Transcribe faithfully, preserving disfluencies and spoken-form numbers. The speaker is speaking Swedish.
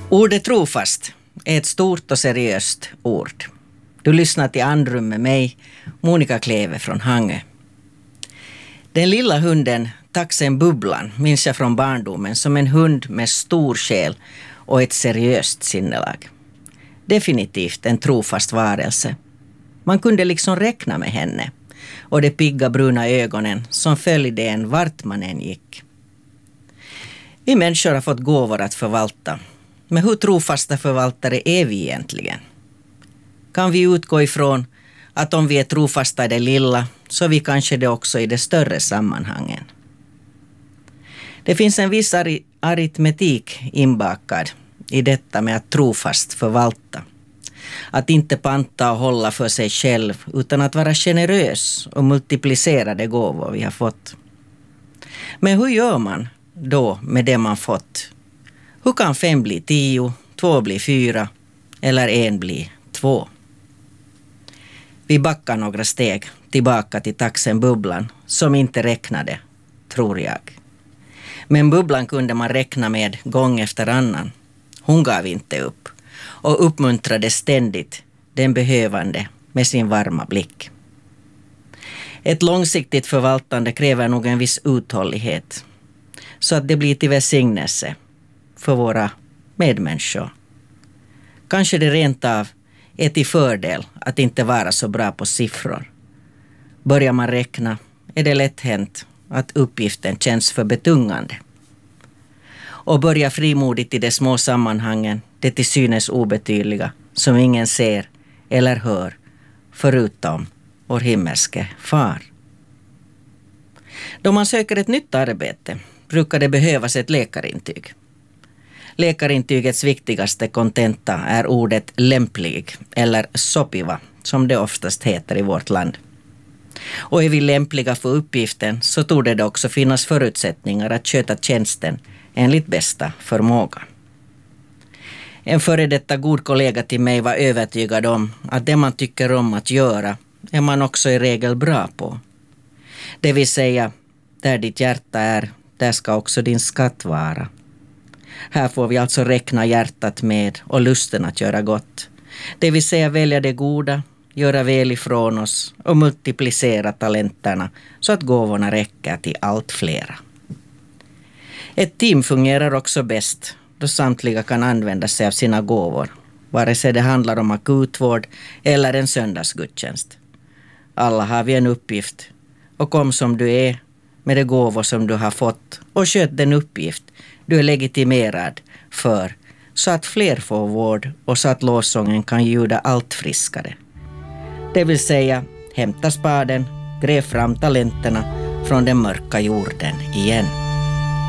Ordet trofast är ett stort och seriöst ord. Du lyssnar till Andrum med mig, Monica Kleve från Hangö. Den lilla hunden taxen Bubblan minns jag från barndomen som en hund med stor själ och ett seriöst sinnelag. Definitivt en trofast varelse. Man kunde liksom räkna med henne och de pigga bruna ögonen som följde en vart man än gick. Vi människor har fått gåvor att förvalta. Men hur trofasta förvaltare är vi egentligen? Kan vi utgå ifrån att om vi är trofasta i det lilla så är vi kanske det också i de större sammanhangen? Det finns en viss ar- aritmetik inbakad i detta med att trofast förvalta. Att inte panta och hålla för sig själv utan att vara generös och multiplicera de gåvor vi har fått. Men hur gör man då med det man fått? Hur kan fem bli tio, två bli fyra eller en bli två? Vi backar några steg tillbaka till taxen Bubblan som inte räknade, tror jag. Men Bubblan kunde man räkna med gång efter annan. Hon gav inte upp och uppmuntrade ständigt den behövande med sin varma blick. Ett långsiktigt förvaltande kräver nog en viss uthållighet så att det blir till välsignelse för våra medmänniskor. Kanske det rent av är till fördel att inte vara så bra på siffror. Börjar man räkna är det lätt hänt att uppgiften känns för betungande. Och börja frimodigt i de små sammanhangen, det till synes obetydliga, som ingen ser eller hör, förutom vår himmelske far. Då man söker ett nytt arbete brukar det behövas ett läkarintyg. Läkarintygets viktigaste kontenta är ordet lämplig eller sopiva, som det oftast heter i vårt land. Och är vi lämpliga för uppgiften så torde det också finnas förutsättningar att sköta tjänsten enligt bästa förmåga. En före detta god kollega till mig var övertygad om att det man tycker om att göra är man också i regel bra på. Det vill säga, där ditt hjärta är, där ska också din skatt vara. Här får vi alltså räkna hjärtat med och lusten att göra gott. Det vill säga välja det goda, göra väl ifrån oss och multiplicera talenterna så att gåvorna räcker till allt flera. Ett team fungerar också bäst då samtliga kan använda sig av sina gåvor, vare sig det handlar om akutvård eller en söndagsgudstjänst. Alla har vi en uppgift och kom som du är med de gåvor som du har fått och sköt den uppgift du är legitimerad för så att fler får vård och så att lovsången kan ljuda allt friskare. Det vill säga, hämta spaden, gräv fram talenterna från den mörka jorden igen.